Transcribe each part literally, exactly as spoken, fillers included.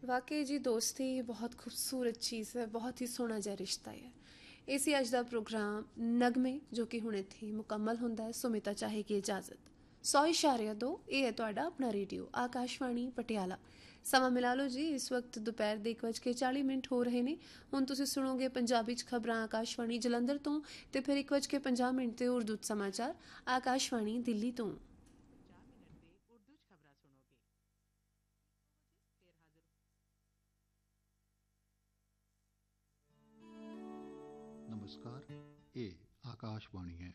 वाकई जी दोस्ती बहुत खूबसूरत चीज़ है, बहुत ही सोहना जिहा रिश्ता है। ਇਹ ਸੀ ਅੱਜ ਦਾ ਪ੍ਰੋਗਰਾਮ ਨਗਮੇ ਜੋ ਕਿ ਹੁਣ ਇੱਥੇ ਮੁਕੰਮਲ ਹੁੰਦਾ ਹੈ। ਸੁਮਿਤਾ ਚਾਹੇਗੀ ਇਜਾਜ਼ਤ। ਸੌ ਇਸ਼ਾਰਿਆ ਦੋ ਇਹ ਹੈ ਤੁਹਾਡਾ ਆਪਣਾ ਰੇਡੀਓ ਆਕਾਸ਼ਵਾਣੀ ਪਟਿਆਲਾ। ਸਮਾਂ ਮਿਲਾ ਲਓ ਜੀ, ਇਸ ਵਕਤ ਦੁਪਹਿਰ ਦੇ ਇੱਕ ਵੱਜ ਕੇ ਚਾਲੀ ਮਿੰਟ ਹੋ ਰਹੇ ਨੇ। ਹੁਣ ਤੁਸੀਂ ਸੁਣੋਗੇ ਪੰਜਾਬੀ 'ਚ ਖਬਰਾਂ ਆਕਾਸ਼ਵਾਣੀ ਜਲੰਧਰ ਤੋਂ, ਅਤੇ ਫਿਰ ਇੱਕ ਵੱਜ ਕੇ ਪੰਜਾਹ ਮਿੰਟ 'ਤੇ ਉਰਦੂ 'ਚ ਸਮਾਚਾਰ ਆਕਾਸ਼ਵਾਣੀ ਦਿੱਲੀ ਤੋਂ। नमस्कार, ये आकाशवाणी है।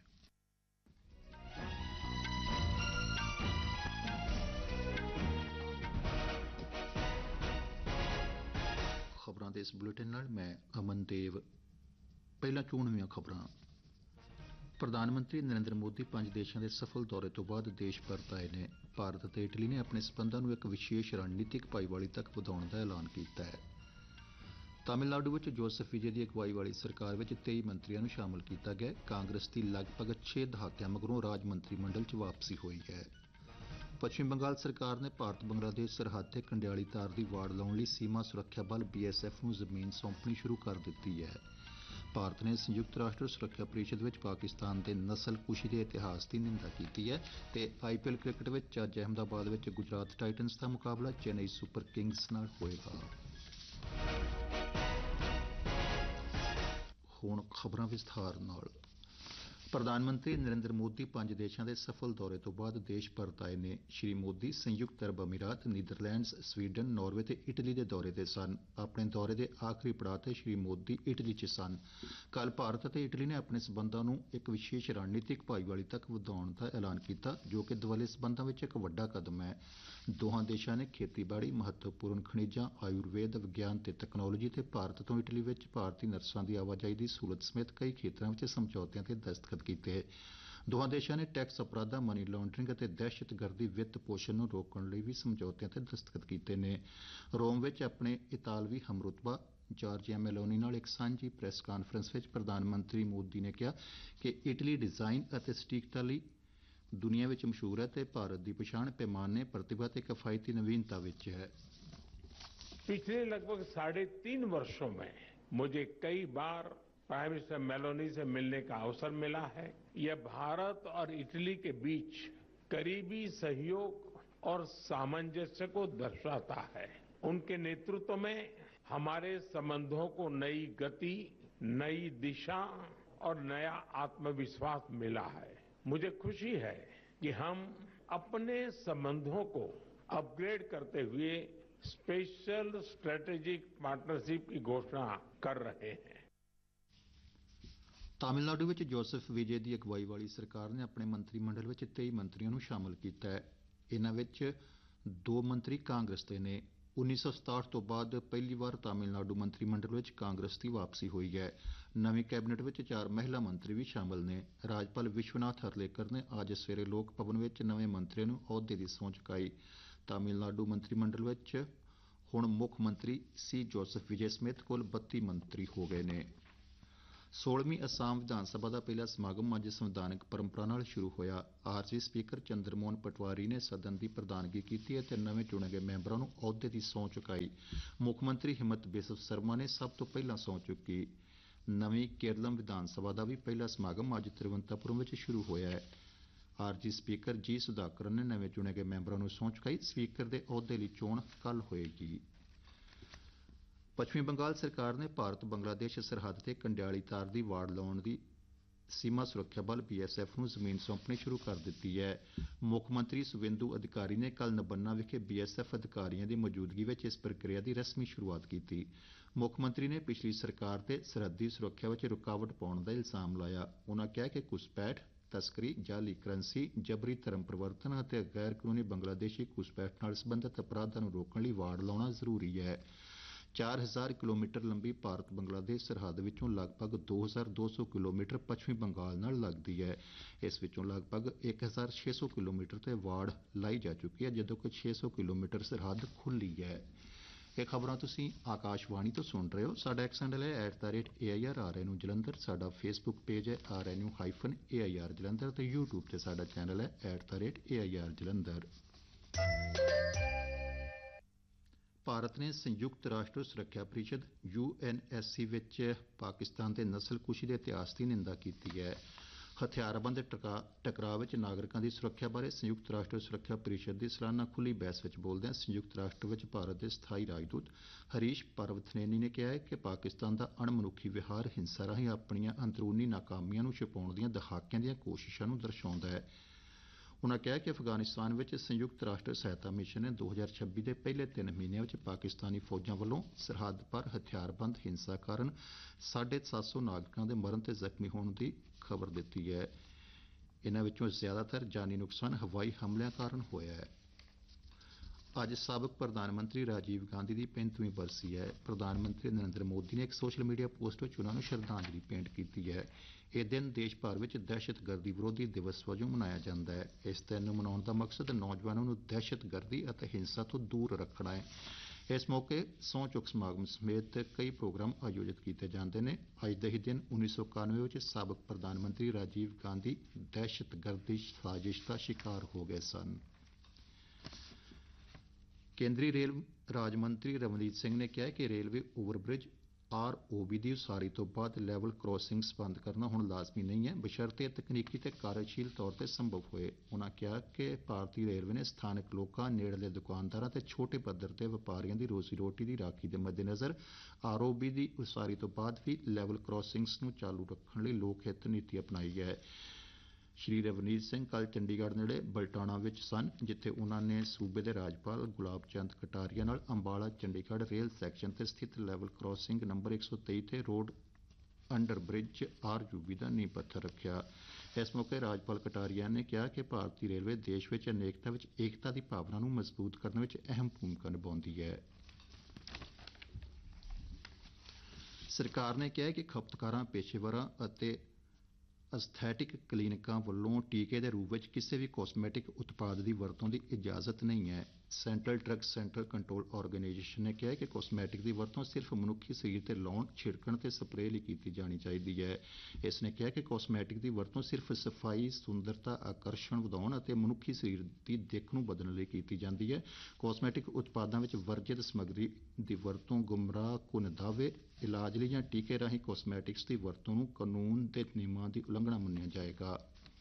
खबरां दे इस बुलेटिन नाल मैं अमन देव। पहला चोणवीं खबरां। प्रधानमंत्री नरेंद्र मोदी पंज देशों के सफल दौरे तो बाद देश परत आए ने। भारत ते इटली ने अपने संबंधों को एक विशेष रणनीतिक भाईवाली तक ਵਧਾਉਣ ਦਾ ऐलान किया है। तमिलनाडु में जोसेफ विजय की अगवाई वाली सरकार में तेई मंत्रियों को शामिल किया गया। कांग्रेस की लगभग छे दहाकियां मगरों राज मंत्रिमंडल च वापसी हुई है। पश्चिम बंगाल सरकार ने भारत बंगलादेश सरहद से कंडियाली तार की वाड़ लाने लिए सीमा सुरक्षा बल बी एस एफ को जमीन सौंपनी शुरू कर दी है। भारत ने संयुक्त राष्ट्र सुरक्षा परिषद में पाकिस्तान के नस्ल कुशी के इतिहास की निंदा की है। तो आई पी एल क्रिकेट में अज अहमदाबाद में गुजरात टाइटन्स का मुकाबला चेन्नई सुपर किंग्स नाल होएगा। ਹੁਣ ਖਬਰਾਂ ਵਿਸਥਾਰ ਨਾਲ। ਪ੍ਰਧਾਨਮੰਤਰੀ ਨਰਿੰਦਰ ਮੋਦੀ ਪੰਜ ਦੇਸ਼ਾਂ ਦੇ ਸਫਲ ਦੌਰੇ ਤੋਂ ਬਾਅਦ ਦੇਸ਼ ਪਰਤ ਆਏ ਨੇ। ਸ਼੍ਰੀ ਮੋਦੀ ਸੰਯੁਕਤ ਅਰਬ ਅਮੀਰਾਤ, ਨੀਦਰਲੈਂਡਸ, ਸਵੀਡਨ, ਨਾਰਵੇ ਤੇ ਇਟਲੀ ਦੇ ਦੌਰੇ ਤੇ ਸਨ। ਆਪਣੇ ਦੌਰੇ ਦੇ ਆਖਰੀ ਪੜਾਅ ਤੇ ਸ਼੍ਰੀ ਮੋਦੀ ਇਟਲੀ 'ਚ ਸਨ। ਕੱਲ੍ਹ ਭਾਰਤ ਅਤੇ ਇਟਲੀ ਨੇ ਆਪਣੇ ਸਬੰਧਾਂ ਨੂੰ ਇੱਕ ਵਿਸ਼ੇਸ਼ ਰਣਨੀਤਿਕ ਭਾਈਵਾਲੀ ਤੱਕ ਵਧਾਉਣ ਦਾ ਐਲਾਨ ਕੀਤਾ, ਜੋ ਕਿ ਦੁਵੱਲੇ ਸਬੰਧਾਂ ਵਿੱਚ ਇੱਕ ਵੱਡਾ ਕਦਮ ਹੈ। ਦੋਹਾਂ ਦੇਸ਼ਾਂ ਨੇ ਖੇਤੀਬਾੜੀ, ਮਹੱਤਵਪੂਰਨ ਖਣਿਜਾਂ, ਆਯੁਰਵੇਦ, ਵਿਗਿਆਨ ਤੇ ਤਕਨਾਲੋਜੀ ਤੇ ਭਾਰਤ ਤੋਂ ਇਟਲੀ ਵਿੱਚ ਭਾਰਤੀ ਨਰਸਾਂ ਦੀ ਆਵਾਜਾਈ ਦੀ ਸਹੂਲਤ ਸਮੇਤ ਕਈ ਖੇਤਰਾਂ ਵਿੱਚ ਸਮਝੌਤਿਆਂ ਤੇ ਦਸਤਖਤ ਕੀਤੇ। ਦੋਹਾਂ ਦੇਸ਼ਾਂ ਨੇ ਟੈਕਸ ਅਪਰਾਧਾਂ, ਮਨੀ ਲਾਂਡਰਿੰਗ ਅਤੇ ਦਹਿਸ਼ਤਗਰਦੀ ਵਿੱਤ ਪੋਸ਼ਣ ਨੂੰ ਰੋਕਣ ਲਈ ਵੀ ਸਮਝੌਤਿਆਂ ਤੇ ਦਸਤਖਤ ਕੀਤੇ ਨੇ। ਰੋਮ ਵਿੱਚ ਆਪਣੇ ਇਤਾਲਵੀ ਹਮਰੁਤਬਾ ਜਾਰਜੀਆ ਮੈਲੋਨੀ ਨਾਲ ਇੱਕ ਸਾਂਝੀ ਪ੍ਰੈਸ ਕਾਨਫਰੰਸ ਵਿੱਚ ਪ੍ਰਧਾਨ ਮੰਤਰੀ ਮੋਦੀ ਨੇ ਕਿਹਾ ਕਿ ਇਟਲੀ ਡਿਜ਼ਾਈਨ ਅਤੇ ਸਟੀਕਤਾ ਲਈ ਦੁਨੀਆ ਵਿੱਚ ਮਸ਼ਹੂਰ ਹੈ ਤੇ ਭਾਰਤ ਦੀ ਪਛਾਣ ਪੈਮਾਨੇ, ਪ੍ਰਤਿਭਾ ਤੇ ਕਿਫਾਇਤੀ ਨਵੀਨਤਾ ਵਿੱਚ ਹੈ। पिछले लगभग साढ़े तीन वर्षों में मुझे कई बार प्राइम मिनिस्टर मेलोनी से मिलने का अवसर मिला है। यह भारत और इटली के बीच करीबी सहयोग और सामंजस्य को दर्शाता है। उनके नेतृत्व में हमारे संबंधों को नई गति, नई दिशा और नया आत्मविश्वास मिला है। मुझे खुशी है कि हम अपने संबंधों को अपग्रेड करते हुए स्पेशल स्ट्रेटेजिक पार्टनरशिप की घोषणा कर रहे हैं। ਤਾਮਿਲਨਾਡੂ ਵਿੱਚ ਜੋਸਫ ਵਿਜੇ ਦੀ ਅਗਵਾਈ ਵਾਲੀ ਸਰਕਾਰ ਨੇ ਆਪਣੇ ਮੰਤਰੀ ਮੰਡਲ ਵਿੱਚ ਤੇਈ ਮੰਤਰੀਆਂ ਨੂੰ ਸ਼ਾਮਲ ਕੀਤਾ ਹੈ। ਇਹਨਾਂ ਵਿੱਚ ਦੋ ਮੰਤਰੀ ਕਾਂਗਰਸ ਦੇ ਨੇ। ਉੱਨੀ ਸੌ ਸਤਾਹਠ ਤੋਂ ਬਾਅਦ ਪਹਿਲੀ ਵਾਰ ਤਾਮਿਲਨਾਡੂ ਮੰਤਰੀ ਮੰਡਲ ਵਿੱਚ ਕਾਂਗਰਸ ਦੀ ਵਾਪਸੀ ਹੋਈ ਹੈ। ਨਵੀਂ ਕੈਬਨਿਟ ਵਿੱਚ ਚਾਰ ਮਹਿਲਾ ਮੰਤਰੀ ਵੀ ਸ਼ਾਮਲ ਨੇ। ਰਾਜਪਾਲ ਵਿਸ਼ਵਨਾਥ ਹਰਲੇਕਰ ਨੇ ਅੱਜ ਸਵੇਰੇ ਲੋਕ ਭਵਨ ਵਿੱਚ ਨਵੇਂ ਮੰਤਰੀਆਂ ਨੂੰ ਅਹੁਦੇ ਦੀ ਸਹੁੰ ਚੁਕਾਈ। ਤਾਮਿਲਨਾਡੂ ਮੰਤਰੀ ਮੰਡਲ ਵਿੱਚ ਹੁਣ ਮੁੱਖ ਮੰਤਰੀ ਸੀ ਜੋਸਫ ਵਿਜੇ ਸਮੇਤ ਕੁੱਲ ਬੱਤੀ ਮੰਤਰੀ ਹੋ ਗਏ ਨੇ। ਸੋਲਵੀਂ ਅਸਾਮ ਵਿਧਾਨ ਸਭਾ ਦਾ ਪਹਿਲਾ ਸਮਾਗਮ ਅੱਜ ਸੰਵਿਧਾਨਕ ਪਰੰਪਰਾ ਨਾਲ ਸ਼ੁਰੂ ਹੋਇਆ। ਆਰਜੀ ਸਪੀਕਰ ਚੰਦਰ ਮੋਹਨ ਪਟਵਾਰੀ ਨੇ ਸਦਨ ਦੀ ਪ੍ਰਧਾਨਗੀ ਕੀਤੀ ਅਤੇ ਨਵੇਂ ਚੁਣੇ ਗਏ ਮੈਂਬਰਾਂ ਨੂੰ ਅਹੁਦੇ ਦੀ ਸਹੁੰ ਚੁਕਾਈ। ਮੁੱਖ ਮੰਤਰੀ ਹਿਮੰਤ ਬਿਸਵ ਸਰਮਾ ਨੇ ਸਭ ਤੋਂ ਪਹਿਲਾਂ ਸਹੁੰ ਚੁੱਕੀ। ਨਵੀਂ ਕੇਰਲਮ ਵਿਧਾਨ ਸਭਾ ਦਾ ਵੀ ਪਹਿਲਾ ਸਮਾਗਮ ਅੱਜ ਤਿਰਵੰਤਪੁਰਮ ਵਿੱਚ ਸ਼ੁਰੂ ਹੋਇਆ ਹੈ। ਆਰਜੀ ਸਪੀਕਰ ਜੀ ਸੁਧਾਕਰਨ ਨੇ ਨਵੇਂ ਚੁਣੇ ਗਏ ਮੈਂਬਰਾਂ ਨੂੰ ਸਹੁੰ ਚੁਕਾਈ। ਸਪੀਕਰ ਦੇ ਅਹੁਦੇ ਲਈ ਚੋਣ ਕੱਲ੍ਹ ਹੋਏਗੀ। ਪੱਛਮੀ ਬੰਗਾਲ ਸਰਕਾਰ ਨੇ ਭਾਰਤ ਬੰਗਲਾਦੇਸ਼ ਸਰਹੱਦ ਤੇ ਕੰਡਿਆਲੀ ਤਾਰ ਦੀ ਵਾੜ ਲਾਉਣ ਦੀ ਸੀਮਾ ਸੁਰੱਖਿਆ ਬਲ ਬੀ ਐਸ ਐਫ ਨੂੰ ਜ਼ਮੀਨ ਸੌਂਪਣੀ ਸ਼ੁਰੂ ਕਰ ਦਿੱਤੀ ਹੈ। ਮੁੱਖ ਮੰਤਰੀ ਸੁਵੇਂਦੂ ਅਧਿਕਾਰੀ ਨੇ ਕੱਲ੍ਹ ਨਬੰਨਾ ਵਿਖੇ ਬੀ ਐਸ ਐਫ ਅਧਿਕਾਰੀਆਂ ਦੀ ਮੌਜੂਦਗੀ ਵਿੱਚ ਇਸ ਪ੍ਰਕਿਰਿਆ ਦੀ ਰਸਮੀ ਸ਼ੁਰੂਆਤ ਕੀਤੀ। ਮੁੱਖ ਮੰਤਰੀ ਨੇ ਪਿਛਲੀ ਸਰਕਾਰ ਤੇ ਸਰਹੱਦੀ ਸੁਰੱਖਿਆ ਵਿੱਚ ਰੁਕਾਵਟ ਪਾਉਣ ਦਾ ਇਲਜ਼ਾਮ ਲਾਇਆ। ਉਨ੍ਹਾਂ ਕਿਹਾ ਕਿ ਘੁਸਪੈਠ, ਤਸਕਰੀ, ਜਾਲੀ ਕਰੰਸੀ, ਜਬਰੀ ਧਰਮ ਪਰਿਵਰਤਨ ਅਤੇ ਗੈਰ ਕਾਨੂੰਨੀ ਬੰਗਲਾਦੇਸ਼ੀ ਘੁਸਪੈਠ ਨਾਲ ਸੰਬੰਧਿਤ ਅਪਰਾਧਾਂ ਨੂੰ ਰੋਕਣ ਲਈ ਵਾੜ ਲਾਉਣਾ ਜ਼ਰੂਰੀ ਹੈ। ਚਾਰ ਹਜ਼ਾਰ ਕਿਲੋਮੀਟਰ ਲੰਬੀ ਭਾਰਤ ਬੰਗਲਾਦੇਸ਼ ਸਰਹੱਦ ਵਿੱਚੋਂ ਲਗਭਗ ਦੋ ਹਜ਼ਾਰ ਦੋ ਸੌ ਕਿਲੋਮੀਟਰ ਪੱਛਮੀ ਬੰਗਾਲ ਨਾਲ ਲੱਗਦੀ ਹੈ। ਇਸ ਵਿੱਚੋਂ ਲਗਭਗ ਇੱਕ ਹਜ਼ਾਰ ਛੇ ਸੌ ਕਿਲੋਮੀਟਰ ਤੇ ਵਾੜ ਲਾਈ ਜਾ ਚੁੱਕੀ ਹੈ, ਜਦੋਂ ਕਿ ਛੇ ਸੌ ਕਿਲੋਮੀਟਰ ਸਰਹੱਦ ਖੁੱਲ੍ਹੀ ਹੈ। ਇਹ ਖਬਰਾਂ ਤੁਸੀਂ ਆਕਾਸ਼ਵਾਣੀ ਤੋਂ ਸੁਣ ਰਹੇ ਹੋ। ਸਾਡਾ ਐਕਸ ਹੈਂਡਲ ਹੈ at the rate A I R R N U Jalandhar. ਸਾਡਾ ਫੇਸਬੁੱਕ ਪੇਜ ਹੈ R N U hyphen A I R Jalandhar ਅਤੇ ਯੂਟਿਊਬ ਤੇ ਸਾਡਾ ਚੈਨਲ ਹੈ at the rate A I R Jalandhar. Bharat ਨੇ ਸੰਯੁਕਤ ਰਾਸ਼ਟਰ ਸੁਰੱਖਿਆ ਪਰਿਸ਼ਦ ਯੂ ਐਨ ਐਸ ਸੀ ਵਿੱਚ ਪਾਕਿਸਤਾਨ ਦੇ ਨਸਲਕੁਸ਼ੀ ਦੇ ਇਤਿਹਾਸ ਦੀ ਨਿੰਦਾ ਕੀਤੀ ਹੈ। ਹਥਿਆਰਬੰਦ ਟਕਰਾਅ ਵਿੱਚ ਨਾਗਰਿਕਾਂ ਦੀ ਸੁਰੱਖਿਆ ਬਾਰੇ ਸੰਯੁਕਤ ਰਾਸ਼ਟਰ ਸੁਰੱਖਿਆ ਪਰਿਸ਼ਦ ਦੀ ਸਾਲਾਨਾ ਖੁੱਲ੍ਹੀ ਬਹਿਸ ਵਿੱਚ ਬੋਲਦਿਆਂ ਸੰਯੁਕਤ ਰਾਸ਼ਟਰ ਵਿੱਚ ਭਾਰਤ ਦੇ ਸਥਾਈ ਰਾਜਦੂਤ ਹਰੀਸ਼ ਪਰਵਥਨੇਨੀ ਨੇ ਕਿਹਾ ਹੈ ਕਿ ਪਾਕਿਸਤਾਨ ਦਾ ਅਣਮਨੁੱਖੀ ਵਿਹਾਰ ਹਿੰਸਾ ਰਾਹੀਂ ਆਪਣੀਆਂ ਅੰਦਰੂਨੀ ਨਾਕਾਮੀਆਂ ਨੂੰ ਛੁਪਾਉਣ ਦੀਆਂ ਦਹਾਕਿਆਂ ਦੀਆਂ ਕੋਸ਼ਿਸ਼ਾਂ ਨੂੰ ਦਰਸਾਉਂਦਾ ਹੈ। ਉਨ੍ਹਾਂ ਕਿਹਾ ਕਿ ਅਫਗਾਨਿਸਤਾਨ ਵਿੱਚ ਸੰਯੁਕਤ ਰਾਸ਼ਟਰ ਸਹਾਇਤਾ ਮਿਸ਼ਨ ਨੇ ਦੋ ਹਜ਼ਾਰ ਛੱਬੀ ਦੇ ਪਹਿਲੇ ਤਿੰਨ ਮਹੀਨਿਆਂ ਵਿੱਚ ਪਾਕਿਸਤਾਨੀ ਫੌਜਾਂ ਵੱਲੋਂ ਸਰਹੱਦ ਪਰ ਹਥਿਆਰਬੰਦ ਹਿੰਸਾ ਕਾਰਨ ਸਾਢੇ ਸੱਤ ਸੌ ਨਾਗਰਿਕਾਂ ਦੇ ਮਰਨ ਤੇ ਜ਼ਖਮੀ ਹੋਣ ਦੀ ਖਬਰ ਦਿੱਤੀ ਹੈ। ਇਨ੍ਹਾਂ ਵਿੱਚੋਂ ਜ਼ਿਆਦਾਤਰ ਜਾਨੀ ਨੁਕਸਾਨ ਹਵਾਈ ਹਮਲਿਆਂ ਕਾਰਨ ਹੋਇਆ ਹੈ। ਅੱਜ ਸਾਬਕ ਪ੍ਰਧਾਨ ਮੰਤਰੀ ਰਾਜੀਵ ਗਾਂਧੀ ਦੀ ਪੈਂਤਵੀਂ ਬਰਸੀ ਹੈ। ਪ੍ਰਧਾਨ ਮੰਤਰੀ ਨਰਿੰਦਰ ਮੋਦੀ ਨੇ ਇੱਕ ਸੋਸ਼ਲ ਮੀਡੀਆ ਪੋਸਟ ਵਿੱਚ ਉਨ੍ਹਾਂ ਨੂੰ ਸ਼ਰਧਾਂਜਲੀ ਭੇਂਟ ਕੀਤੀ ਹੈ। ਇਹ ਦਿਨ ਦੇਸ਼ ਭਰ ਵਿੱਚ ਦਹਿਸ਼ਤਗਰਦੀ ਵਿਰੋਧੀ ਦਿਵਸ ਵਜੋਂ ਮਨਾਇਆ ਜਾਂਦਾ ਹੈ। ਇਸ ਦਿਨ ਨੂੰ ਮਨਾਉਣ ਦਾ ਮਕਸਦ ਨੌਜਵਾਨਾਂ ਨੂੰ ਦਹਿਸ਼ਤਗਰਦੀ ਅਤੇ ਹਿੰਸਾ ਤੋਂ ਦੂਰ ਰੱਖਣਾ ਹੈ। ਇਸ ਮੌਕੇ ਸਹੁੰ ਚੁੱਕ ਸਮਾਗਮ ਸਮੇਤ ਕਈ ਪ੍ਰੋਗਰਾਮ ਆਯੋਜਿਤ ਕੀਤੇ ਜਾਂਦੇ ਨੇ। ਅੱਜ ਦੇ ਹੀ ਦਿਨ ਉੱਨੀ ਸੌ ਇਕਾਨਵੇਂ ਵਿੱਚ ਸਾਬਕ ਪ੍ਰਧਾਨ ਮੰਤਰੀ ਰਾਜੀਵ ਗਾਂਧੀ ਦਹਿਸ਼ਤਗਰਦੀ ਸਾਜ਼ਿਸ਼ ਦਾ ਸ਼ਿਕਾਰ ਹੋ ਗਏ ਸਨ। ਕੇਂਦਰੀ ਰੇਲ ਰਾਜ ਮੰਤਰੀ ਰਵਨੀਤ ਸਿੰਘ ਨੇ ਕਿਹਾ ਕਿ railway overbridge R O B ਦੀ ਉਸਾਰੀ ਤੋਂ ਬਾਅਦ ਲੈਵਲ ਕ੍ਰਾਸਿੰਗਸ ਬੰਦ ਕਰਨਾ ਹੁਣ ਲਾਜ਼ਮੀ ਨਹੀਂ ਹੈ, ਬਸ਼ਰਤੇ ਤਕਨੀਕੀ ਤੇ ਕਾਰਜਸ਼ੀਲ ਤੌਰ ਤੇ ਸੰਭਵ ਹੋਏ। ਉਨ੍ਹਾਂ ਕਿਹਾ ਕਿ ਭਾਰਤੀ ਰੇਲਵੇ ਨੇ ਸਥਾਨਕ ਲੋਕਾਂ, ਨੇੜਲੇ ਦੁਕਾਨਦਾਰਾਂ ਤੇ ਛੋਟੇ ਪੱਧਰ ਤੇ ਵਪਾਰੀਆਂ ਦੀ ਰੋਜ਼ੀ ਰੋਟੀ ਦੀ ਰਾਖੀ ਦੇ ਮੱਦੇਨਜ਼ਰ ਆਰ ਓ ਬੀ ਦੀ ਉਸਾਰੀ ਤੋਂ ਬਾਅਦ ਵੀ ਲੈਵਲ ਕ੍ਰਾਸਿੰਗਸ ਨੂੰ ਚਾਲੂ ਰੱਖਣ ਲਈ ਲੋਕ ਹਿੱਤ ਨੀਤੀ ਅਪਣਾਈ ਹੈ। ਸ਼੍ਰੀ ਰਵਨੀਤ ਸਿੰਘ ਕੱਲ੍ਹ ਚੰਡੀਗੜ੍ਹ ਨੇੜੇ ਬਲਟਾਣਾ ਵਿੱਚ ਸਨ, ਜਿੱਥੇ ਉਨ੍ਹਾਂ ਨੇ ਸੂਬੇ ਦੇ ਰਾਜਪਾਲ ਗੁਲਾਬ ਚੰਦ ਕਟਾਰੀਆ ਨਾਲ ਅੰਬਾਲਾ ਚੰਡੀਗੜ੍ਹ ਰੇਲ ਸੈਕਸ਼ਨ ਤੇ ਸਥਿਤ ਲੈਵਲ ਕ੍ਰਾਸਿੰਗ ਨੰਬਰ ਇੱਕ ਸੌ ਤੇਈ ਤੇ road under bridge are you B ਦਾ ਨੀਂਹ ਪੱਥਰ ਰੱਖਿਆ। ਇਸ ਮੌਕੇ ਰਾਜਪਾਲ ਕਟਾਰੀਆ ਨੇ ਕਿਹਾ ਕਿ ਭਾਰਤੀ ਰੇਲਵੇ ਦੇਸ਼ ਵਿੱਚ ਅਨੇਕਤਾ ਵਿੱਚ ਏਕਤਾ ਦੀ ਭਾਵਨਾ ਨੂੰ ਮਜ਼ਬੂਤ ਕਰਨ ਵਿੱਚ ਅਹਿਮ ਭੂਮਿਕਾ ਨਿਭਾਉਂਦੀ ਹੈ। ਸਰਕਾਰ ਨੇ ਕਿਹਾ ਕਿ ਖਪਤਕਾਰਾਂ, ਪੇਸ਼ੇਵਰਾਂ ਅਤੇ ਅਸਥੈਟਿਕ ਕਲੀਨਿਕਾਂ ਵੱਲੋਂ ਟੀਕੇ ਦੇ ਰੂਪ ਵਿੱਚ ਕਿਸੇ ਵੀ ਕਾਸਮੈਟਿਕ ਉਤਪਾਦ ਦੀ ਵਰਤੋਂ ਦੀ ਇਜਾਜ਼ਤ ਨਹੀਂ ਹੈ। Central drug centre control organisation ਨੇ ਕਿਹਾ ਕਿ ਕਾਸਮੈਟਿਕ ਦੀ ਵਰਤੋਂ ਸਿਰਫ ਮਨੁੱਖੀ ਸਰੀਰ ਤੇ ਲਾਉਣ, ਛਿੜਕਣ ਤੇ ਸਪਰੇਅ ਲਈ ਕੀਤੀ ਜਾਣੀ ਚਾਹੀਦੀ ਹੈ। ਇਸ ਨੇ ਕਿਹਾ ਕਿ ਕਾਸਮੈਟਿਕ ਦੀ ਵਰਤੋਂ ਸਿਰਫ ਸਫਾਈ, ਸੁੰਦਰਤਾ, ਆਕਰਸ਼ਣ ਵਧਾਉਣ ਅਤੇ ਮਨੁੱਖੀ ਸਰੀਰ ਦੀ ਦਿੱਖ ਨੂੰ ਬਦਲਣ ਲਈ ਕੀਤੀ ਜਾਂਦੀ ਹੈ। ਕਾਸਮੈਟਿਕ ਉਤਪਾਦਾਂ ਵਿੱਚ ਵਰਜਿਤ ਸਮੱਗਰੀ ਦੀ ਵਰਤੋਂ, ਗੁੰਮਰਾਹਕੁੰਨ ਦਾਅਵੇ, ਇਲਾਜ ਲਈ ਜਾਂ ਟੀਕੇ ਰਾਹੀਂ ਕਾਸਮੈਟਿਕਸ ਦੀ ਵਰਤੋਂ ਨੂੰ ਕਾਨੂੰਨ ਦੇ ਨਿਯਮਾਂ ਦੀ ਉਲੰਘਣਾ ਮੰਨਿਆ ਜਾਏਗਾ।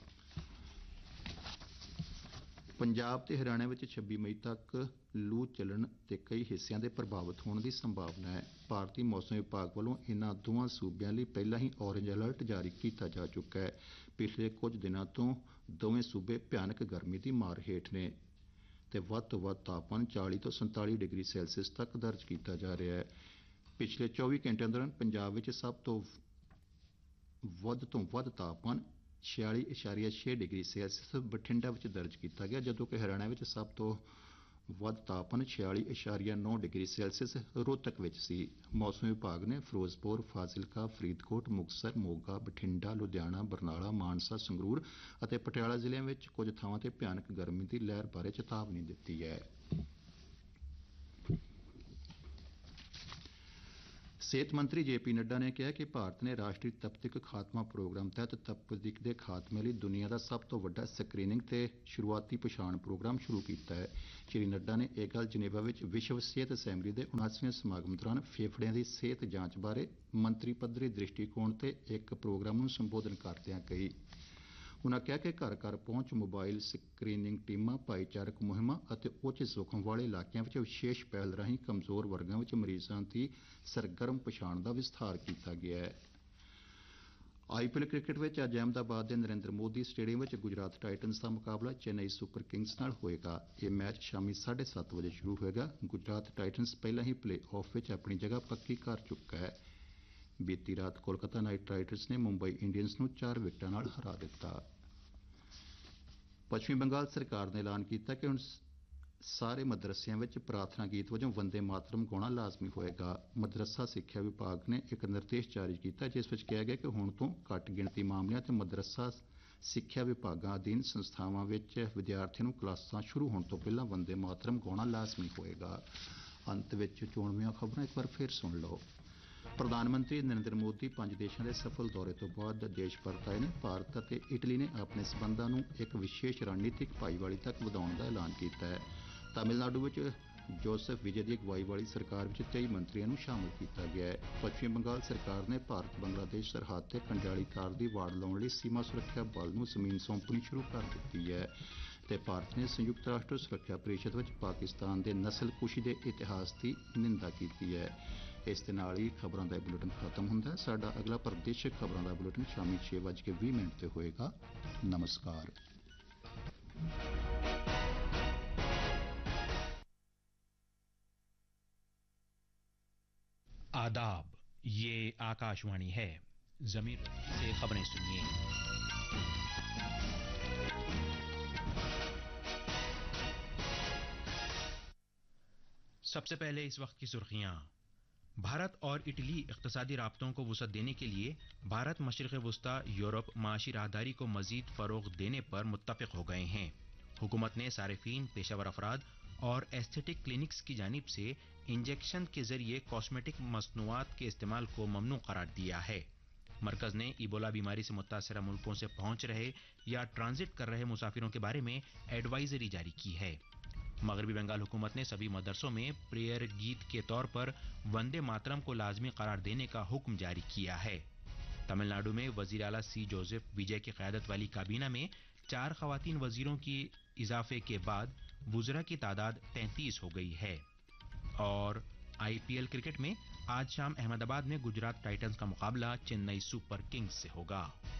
ਪੰਜਾਬ ਤੇ ਹਰਿਆਣਾ ਵਿੱਚ ਛੱਬੀ ਮਈ ਤੱਕ ਲੂ ਚੱਲਣ ਤੇ ਕਈ ਹਿੱਸਿਆਂ ਦੇ ਪ੍ਰਭਾਵਿਤ ਹੋਣ ਦੀ ਸੰਭਾਵਨਾ ਹੈ। ਭਾਰਤੀ ਮੌਸਮ ਵਿਭਾਗ ਵੱਲੋਂ ਇਨ੍ਹਾਂ ਦੋਵਾਂ ਸੂਬਿਆਂ ਲਈ ਪਹਿਲਾਂ ਹੀ ਔਰੇਂਜ ਅਲਰਟ ਜਾਰੀ ਕੀਤਾ ਜਾ ਚੁੱਕਾ ਹੈ। ਪਿਛਲੇ ਕੁਝ ਦਿਨਾਂ ਤੋਂ ਦੋਵੇਂ ਸੂਬੇ ਭਿਆਨਕ ਗਰਮੀ ਦੀ ਮਾਰ ਹੇਠ ਨੇ ਤੇ ਵੱਧ ਤੋਂ ਵੱਧ ਤਾਪਮਾਨ ਚਾਲੀ ਤੋਂ ਸੰਤਾਲੀ ਡਿਗਰੀ ਸੈਲਸੀਅਸ ਤੱਕ ਦਰਜ ਕੀਤਾ ਜਾ ਰਿਹਾ ਹੈ। ਪਿਛਲੇ ਚੌਵੀ ਘੰਟਿਆਂ ਦੌਰਾਨ ਪੰਜਾਬ ਵਿੱਚ ਸਭ ਤੋਂ ਵੱਧ ਤੋਂ ਵੱਧ ਤਾਪਮਾਨ ਛਿਆਲੀ ਇਸ਼ਾਰੀਆ ਛੇ ਡਿਗਰੀ ਸੈਲਸੀਅਸ ਬਠਿੰਡਾ ਵਿੱਚ ਦਰਜ ਕੀਤਾ ਗਿਆ, ਜਦੋਂ ਕਿ ਹਰਿਆਣਾ ਵਿੱਚ ਸਭ ਤੋਂ ਵੱਧ ਤਾਪਮਾਨ ਛਿਆਲੀ ਇਸ਼ਾਰੀਆ ਨੌ ਡਿਗਰੀ ਸੈਲਸੀਅਸ ਰੋਹਤਕ ਵਿੱਚ ਸੀ। ਮੌਸਮ ਵਿਭਾਗ ਨੇ ਫਿਰੋਜ਼ਪੁਰ, ਫਾਜ਼ਿਲਕਾ, ਫਰੀਦਕੋਟ, ਮੁਕਤਸਰ, ਮੋਗਾ, ਬਠਿੰਡਾ, ਲੁਧਿਆਣਾ, ਬਰਨਾਲਾ, ਮਾਨਸਾ, ਸੰਗਰੂਰ ਅਤੇ ਪਟਿਆਲਾ ਜ਼ਿਲ੍ਹਿਆਂ ਵਿੱਚ ਕੁਝ ਥਾਵਾਂ ਤੇ ਭਿਆਨਕ ਗਰਮੀ ਦੀ ਲਹਿਰ ਬਾਰੇ ਚੇਤਾਵਨੀ ਦਿੱਤੀ ਹੈ। ਸਿਹਤ ਮੰਤਰੀ ਜੇ ਪੀ ਨੱਡਾ ਨੇ ਕਿਹਾ ਕਿ ਭਾਰਤ ਨੇ ਰਾਸ਼ਟਰੀ ਤਪਦਿਕ ਖਾਤਮਾ ਪ੍ਰੋਗਰਾਮ ਤਹਿਤ ਤਪਦਿਕ ਦੇ ਖਾਤਮੇ ਲਈ ਦੁਨੀਆ ਦਾ ਸਭ ਤੋਂ ਵੱਡਾ ਸਕਰੀਨਿੰਗ ਤੇ ਸ਼ੁਰੂਆਤੀ ਪਛਾਣ ਪ੍ਰੋਗਰਾਮ ਸ਼ੁਰੂ ਕੀਤਾ ਹੈ। ਸ਼੍ਰੀ ਨੱਡਾ ਨੇ ਇਹ ਗੱਲ ਜਨੇਵਾ ਵਿੱਚ ਵਿਸ਼ਵ ਸਿਹਤ ਅਸੈਂਬਲੀ ਦੇ ਉਨਾਸੀਵੇਂ ਸਮਾਗਮ ਦੌਰਾਨ ਫੇਫੜਿਆਂ ਦੀ ਸਿਹਤ ਜਾਂਚ ਬਾਰੇ ਮੰਤਰੀ ਪੱਧਰੀ ਦ੍ਰਿਸ਼ਟੀਕੋਣ ਤੇ ਇੱਕ ਪ੍ਰੋਗਰਾਮ ਨੂੰ ਸੰਬੋਧਨ ਕਰਦਿਆਂ ਕਹੀ। ਉਨ੍ਹਾਂ ਕਿਹਾ ਕਿ ਘਰ ਘਰ ਪਹੁੰਚ, ਮੋਬਾਈਲ ਸਕਰੀਨਿੰਗ ਟੀਮਾਂ, ਭਾਈਚਾਰਕ ਮੁਹਿੰਮਾਂ ਅਤੇ ਉੱਚ ਜੋਖਮ ਵਾਲੇ ਇਲਾਕਿਆਂ ਵਿੱਚ ਵਿਸ਼ੇਸ਼ ਪਹਿਲ ਰਾਹੀਂ ਕਮਜ਼ੋਰ ਵਰਗਾਂ ਵਿੱਚ ਮਰੀਜ਼ਾਂ ਦੀ ਸਰਗਰਮ ਪਛਾਣ ਦਾ ਵਿਸਥਾਰ ਕੀਤਾ ਗਿਆ ਹੈ। ਆਈ ਪੀ ਐਲ ਕ੍ਰਿਕਟ ਵਿੱਚ ਅੱਜ ਅਹਿਮਦਾਬਾਦ ਦੇ ਨਰਿੰਦਰ ਮੋਦੀ ਸਟੇਡੀਅਮ ਵਿੱਚ ਗੁਜਰਾਤ ਟਾਈਟਨਜ਼ ਦਾ ਮੁਕਾਬਲਾ ਚੇਨਈ ਸੁਪਰ ਕਿੰਗਜ਼ ਨਾਲ ਹੋਏਗਾ। ਇਹ ਮੈਚ ਸ਼ਾਮੀ ਸਾਢੇ ਸੱਤ ਵਜੇ ਸ਼ੁਰੂ ਹੋਏਗਾ। ਗੁਜਰਾਤ ਟਾਈਟਨਜ਼ ਪਹਿਲਾਂ ਹੀ ਪਲੇ ਆਫ ਵਿੱਚ ਆਪਣੀ ਜਗ੍ਹਾ ਪੱਕੀ ਕਰ ਚੁੱਕਾ ਹੈ। ਬੀਤੀ ਰਾਤ ਕੋਲਕਾਤਾ ਨਾਈਟ ਰਾਈਡਰਜ਼ ਨੇ ਮੁੰਬਈ ਇੰਡੀਅਨਜ਼ ਨੂੰ ਚਾਰ ਵਿਕਟਾਂ ਨਾਲ ਹਰਾ ਦਿੱਤਾ। ਪੱਛਮੀ ਬੰਗਾਲ ਸਰਕਾਰ ਨੇ ਐਲਾਨ ਕੀਤਾ ਕਿ ਹੁਣ ਸਾਰੇ ਮਦਰਸਿਆਂ ਵਿੱਚ ਪ੍ਰਾਰਥਨਾ ਗੀਤ ਵਜੋਂ ਵੰਦੇ ਮਾਤਰਮ ਗਾਉਣਾ ਲਾਜ਼ਮੀ ਹੋਏਗਾ। ਮਦਰਸਾ ਸਿੱਖਿਆ ਵਿਭਾਗ ਨੇ ਇੱਕ ਨਿਰਦੇਸ਼ ਜਾਰੀ ਕੀਤਾ, ਜਿਸ ਵਿੱਚ ਕਿਹਾ ਗਿਆ ਕਿ ਹੁਣ ਤੋਂ ਘੱਟ ਗਿਣਤੀ ਮਾਮਲਿਆਂ ਤੇ ਮਦਰਸਾ ਸਿੱਖਿਆ ਵਿਭਾਗਾਂ ਅਧੀਨ ਸੰਸਥਾਵਾਂ ਵਿੱਚ ਵਿਦਿਆਰਥੀਆਂ ਨੂੰ ਕਲਾਸਾਂ ਸ਼ੁਰੂ ਹੋਣ ਤੋਂ ਪਹਿਲਾਂ ਵੰਦੇ ਮਾਤਰਮ ਗਾਉਣਾ ਲਾਜ਼ਮੀ ਹੋਏਗਾ। ਅੰਤ ਵਿੱਚ ਚੋਣਵੀਆਂ ਖਬਰਾਂ ਇੱਕ ਵਾਰ ਫਿਰ ਸੁਣ ਲਓ। ਪ੍ਰਧਾਨ ਮੰਤਰੀ ਨਰਿੰਦਰ ਮੋਦੀ ਪੰਜ ਦੇਸ਼ਾਂ ਦੇ ਸਫਲ ਦੌਰੇ ਤੋਂ ਬਾਅਦ ਦੇਸ਼ ਪਰਤ ਆਏ ਨੇ। ਭਾਰਤ ਅਤੇ ਇਟਲੀ ਨੇ ਆਪਣੇ ਸਬੰਧਾਂ ਨੂੰ ਇੱਕ ਵਿਸ਼ੇਸ਼ ਰਣਨੀਤਿਕ ਭਾਈਵਾਲੀ ਤੱਕ ਵਧਾਉਣ ਦਾ ਐਲਾਨ ਕੀਤਾ ਹੈ। ਤਾਮਿਲਨਾਡੂ ਵਿੱਚ ਜੋਸਫ ਵਿਜੇ ਦੀ ਅਗਵਾਈ ਵਾਲੀ ਸਰਕਾਰ ਵਿੱਚ ਤੇਈ ਮੰਤਰੀਆਂ ਨੂੰ ਸ਼ਾਮਲ ਕੀਤਾ ਗਿਆ ਹੈ। ਪੱਛਮੀ ਬੰਗਾਲ ਸਰਕਾਰ ਨੇ ਭਾਰਤ ਬੰਗਲਾਦੇਸ਼ ਸਰਹੱਦ ਤੇ ਕੰਡਿਆਲੀ ਤਾਰ ਦੀ ਵਾੜ ਲਾਉਣ ਲਈ ਸੀਮਾ ਸੁਰੱਖਿਆ ਬਲ ਨੂੰ ਜ਼ਮੀਨ ਸੌਂਪਣੀ ਸ਼ੁਰੂ ਕਰ ਦਿੱਤੀ ਹੈ ਤੇ ਭਾਰਤ ਨੇ ਸੰਯੁਕਤ ਰਾਸ਼ਟਰ ਸੁਰੱਖਿਆ ਪਰਿਸ਼ਦ ਵਿੱਚ ਪਾਕਿਸਤਾਨ ਦੇ ਨਸਲਕੁਸ਼ੀ ਦੇ ਇਤਿਹਾਸ ਦੀ ਨਿੰਦਾ ਕੀਤੀ ਹੈ। ਇਸ ਦੇ ਨਾਲ ਹੀ ਖਬਰਾਂ ਦਾ ਬੁਲੇਟਿਨ ਖਤਮ ਹੁੰਦਾ ਹੈ। ਸਾਡਾ ਅਗਲਾ ਪ੍ਰਦੇਸ਼ਕ ਖਬਰਾਂ ਦਾ ਬੁਲੇਟਿਨ ਸ਼ਾਮੀ ਛੇ ਵੱਜ ਕੇ ਵੀਹ ਮਿੰਟ ਤੇ ਹੋਏਗਾ। ਨਮਸਕਾਰ। आदाब, ये आकाशवाणी है। जमीर से खबरें सुनिए। सबसे पहले इस वक्त की सुर्खियां। भारत और इटली इक़्तिसादी राब्तों को वुसअत देने के लिए भारत मशरिक़ वुस्ता यूरोप माशी राहदारी को मज़ीद फ़रोग़ देने पर मुत्तफ़िक़ हो गए हैं। हुकूमत ने सारिफीन, पेशावर अफराद और एस्थेटिक क्लिनिक्स की जानिब से इंजेक्शन के जरिए कॉस्मेटिक मसनूआत के इस्तेमाल को ममनू करार दिया है। मरकज़ ने इबोला बीमारी से मुतासरा मुल्कों से पहुंच रहे या ट्रांजिट कर रहे मुसाफिरों के बारे में एडवाइजरी जारी की है। मगरबी बंगाल हुकूमत ने सभी मदरसों में प्रेयर गीत के तौर पर वंदे मातरम को लाजमी करार देने का हुक्म जारी किया है। तमिलनाडु में वज़ीर आला सी जोसेफ विजय की क़यादत वाली काबीना में चार ख़वातीन वज़ीरों की इजाफे के बाद वुज़रा की तादाद तैंतीस हो गई है। और आईपीएल क्रिकेट में आज शाम अहमदाबाद में गुजरात टाइटंस का मुकाबला चेन्नई सुपर किंग्स से होगा।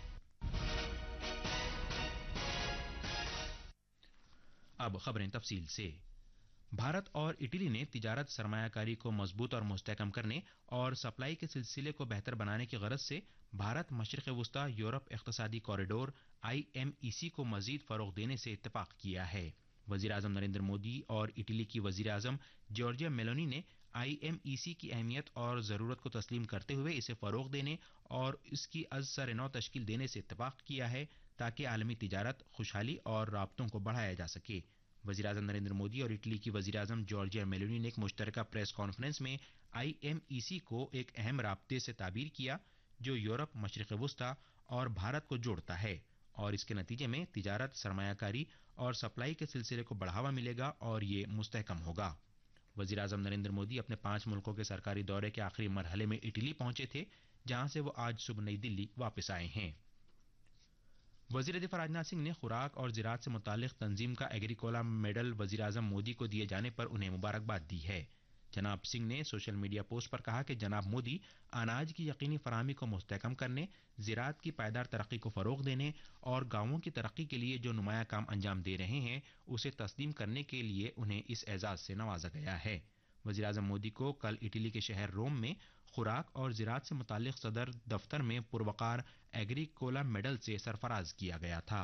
अब खबरें तफसील से। भारत और इटली ने तिजारत सरमायाकारी को मजबूत और मुस्तहकम करने और सप्लाई के सिलसिले को बेहतर बनाने की गरज से Bharat मशरिक़ वुस्ता Europe इक़्तिसादी corridor I M E सी को मजीद फ़रोग़ देने से इत्तेफाक किया है। वज़ीर आज़म नरेंद्र मोदी और इटली की वज़ीर आज़म जॉर्जिया मेलोनी ने आई एम ई सी की अहमियत और ज़रूरत को तस्लीम करते हुए इसे फ़रोग़ देने और इसकी अज़ सर नौ तश्कील देने से इत्तेफाक किया है ताकि आलमी तिजारत, खुशहाली और राब्तों को बढ़ाया जा सके। वज़ीर आज़म नरेंद्र मोदी और इटली की वज़ीर आज़म जॉर्जिया मेलोनी ने एक मुश्तरका प्रेस कॉन्फ्रेंस में आई एम ई सी को एक अहम राब्ते से ताबीर किया जो यूरोप, मशरिक़ वुस्ता और भारत को जोड़ता है और इसके नतीजे में तिजारत, सरमायाकारी और सप्लाई के सिलसिले को बढ़ावा मिलेगा और ये मुस्तहकम होगा। वज़ीर आज़म नरेंद्र मोदी अपने पांच मुल्कों के सरकारी दौरे के आखिरी मरहले में इटली पहुंचे थे, जहां से वो आज सुबह नई दिल्ली वापस आए हैं। वज़ीर दिफा राजनाथ सिंह ने खुराक और ज़राअत से मुताल्लिक़ तंजीम का एग्रीकोला मेडल वज़ीर आज़म मोदी को दिए जाने पर उन्हें मुबारकबाद दी है। जनाब सिंह ने सोशल मीडिया पोस्ट पर कहा कि जनाब मोदी अनाज की यकीनी फराहमी को मुस्तहकम करने, ज़राअत की पायदार तरक्की को फ़रोग़ देने और गाँवों की तरक्की के लिए जो नुमाया काम अंजाम दे रहे हैं उसे तस्लीम करने के लिए उन्हें इस एजाज़ से नवाजा गया है। वज़ीर आज़म मोदी को कल इटली के शहर रोम में खुराक और ज़राअत से मुताल्लिक़ सदर दफ्तर में पुरवकार एग्रीकोला मेडल से सरफराज किया गया था।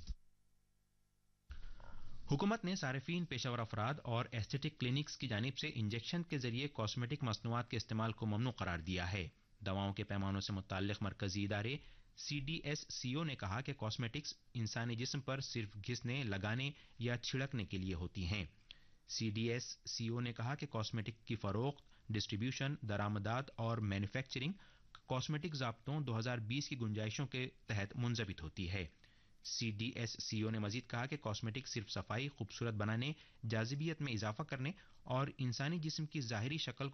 हुकूमत ने सारिफीन, पेशावर अफराद और एस्थेटिक क्लिनिक्स की जानिब से इंजेक्शन के जरिए कॉस्मेटिक मसनूआत के इस्तेमाल को ममनू करार दिया है। दवाओं के पैमानों से मुताल्लिक़ मरकजी इदारे सी डी एस सी ओ ने कहा कि कॉस्मेटिक्स इंसानी जिस्म पर सिर्फ घिसने, लगाने या छिड़कने के लिए होती हैं। सी डी एस सी ओ ने कहा कि कॉस्मेटिक की फ़रोख्त, डिस्ट्रीब्यूशन, दरामदात और मैन्युफैक्चरिंग कॉस्मेटिक ज़ाब्तों दो हज़ार बीस की गुंजाइशों के तहत मुंज़बित होती है। सी डी एस सी ओ ने मजीद कहा कि कॉस्मेटिक सिर्फ सफाई, खूबसूरत बनाने, जाजिबियत में इजाफा करने और इंसानी जिस्म की ज़ाहिरी शक्ल